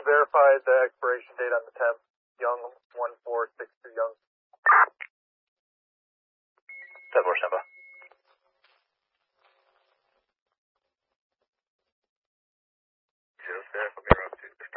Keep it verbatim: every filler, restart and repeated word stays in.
verify the expiration date on the tenth. Young one four six two Young. ten four, stand by.